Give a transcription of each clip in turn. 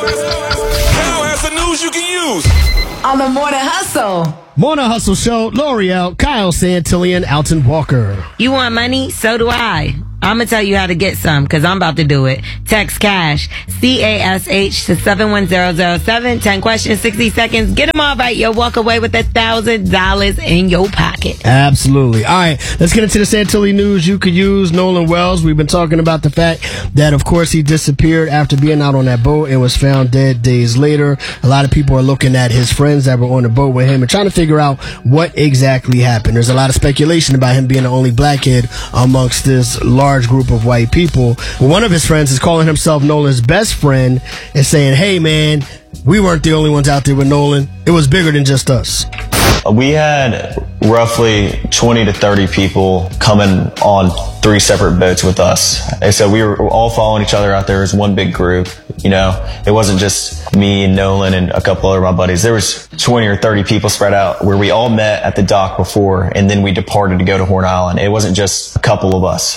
Kyle has the news you can use. On the Morning Hustle. Morning Hustle Show, L'Oreal, Kyle Santillan, Alton Walker. You want money? So do I. I'm going to tell you how to get some because I'm about to do it. Text CASH, CASH to 71007. 10 questions, 60 seconds. Get them all right. You'll walk away with $1,000 in your pocket. Absolutely. All right, let's get into the Santillan news you could use. Nolan Wells, we've been talking about the fact that, of course, he disappeared after being out on that boat and was found dead days later. A lot of people are looking at his friends that were on the boat with him and trying to figure out what exactly happened. There's a lot of speculation about him being the only black kid amongst this large group of white people. Well, one of his friends is calling himself Nolan's best friend and saying, hey man, we weren't the only ones out there with Nolan. It was bigger than just us. We had roughly 20 to 30 people coming on 3 separate boats with us. And so we were all following each other out there as one big group. You know, it wasn't just me and Nolan and a couple other of my buddies. There was 20 or 30 people spread out where we all met at the dock before, and then we departed to go to Horn Island. It wasn't just a couple of us.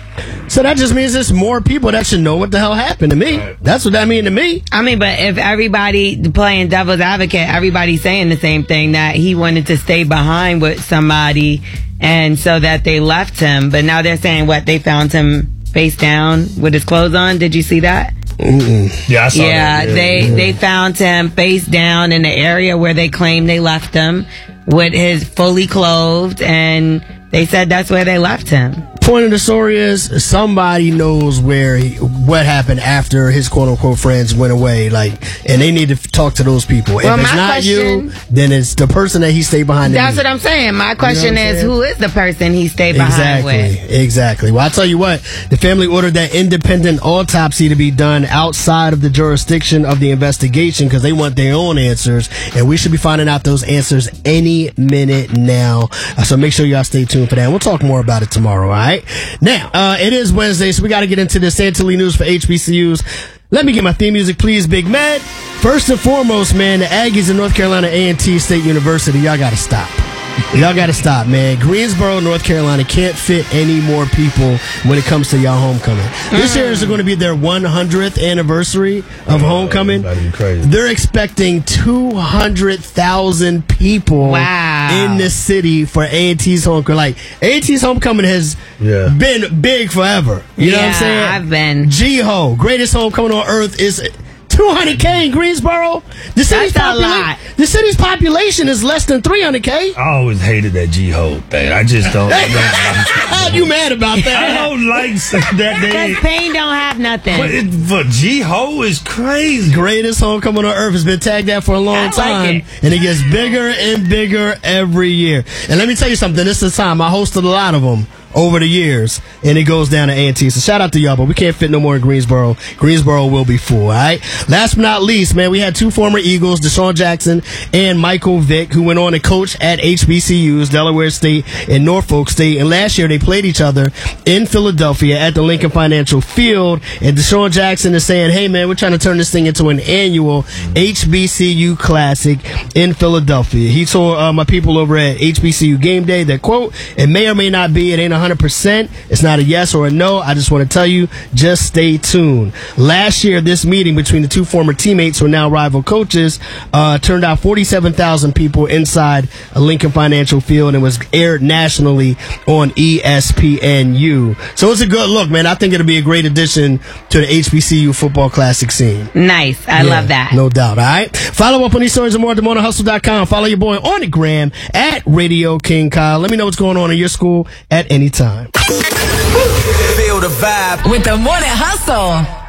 So that just means there's more people that should know what the hell happened to me. That's what that mean to me. I mean, but if everybody playing devil's advocate, everybody's saying the same thing, that he wanted to stay behind with somebody and so that they left him. But now they're saying what? They found him face down with his clothes on. Did you see that? Mm-mm. Yeah, I saw that. Yeah, they found him face down in the area where they claimed they left him with his fully clothed, and they said that's where they left him. Point of the story is somebody knows what happened after his quote unquote friends went away, and they need to talk to those people. Well, if it's not you, then it's the person that he stayed behind. That's what I'm saying. My question is, who is the person he stayed behind with? Exactly. Well, I'll tell you what, the family ordered that independent autopsy to be done outside of the jurisdiction of the investigation because they want their own answers, and we should be finding out those answers any minute now. So make sure y'all stay tuned for that. We'll talk more about it tomorrow, all right? Now, it is Wednesday, so we got to get into the Santillan news for HBCUs. Let me get my theme music, please, Big Med. First and foremost, man, the Aggies of North Carolina A&T State University, y'all got to stop. Y'all got to stop, man. Greensboro, North Carolina can't fit any more people when it comes to y'all homecoming. This year is going to be their 100th anniversary of homecoming. They're expecting 200,000 people in the city for A&T's homecoming. A&T's homecoming has been big forever. You know what I'm saying? I've been. G-Ho, greatest homecoming on earth, is 200K in Greensboro. The city's population is less than 300K. I always hated that G-Ho thing. I just don't. You mad about that? I don't like that. Because Payne don't have nothing. But G-Ho is crazy. Greatest homecoming on earth has been tagged out for a long time, and it gets bigger and bigger every year. And let me tell you something. This is the time I hosted a lot of them over the years, and it goes down to A&T. So shout out to y'all, but we can't fit no more in Greensboro. Greensboro will be full, all right? Last but not least, man, we had 2 former Eagles, Deshaun Jackson and Michael Vick, who went on to coach at HBCUs, Delaware State and Norfolk State. And last year they played each other in Philadelphia at the Lincoln Financial Field. And Deshaun Jackson is saying, hey, man, we're trying to turn this thing into an annual HBCU Classic in Philadelphia. He told my people over at HBCU Game Day that, quote, it may or may not be, it ain't 100%. It's not a yes or a no. I just want to tell you, just stay tuned. Last year, this meeting between the 2 former teammates who are now rival coaches turned out 47,000 people inside a Lincoln Financial Field, and was aired nationally on ESPNU. So it's a good look, man. I think it'll be a great addition to the HBCU football classic scene. Nice. I love that. No doubt. All right. Follow up on these stories and more at themorninghustle.com. Follow your boy on the gram at Radio King Kyle. Let me know what's going on in your school at any time. Feel the vibe with the Morning Hustle.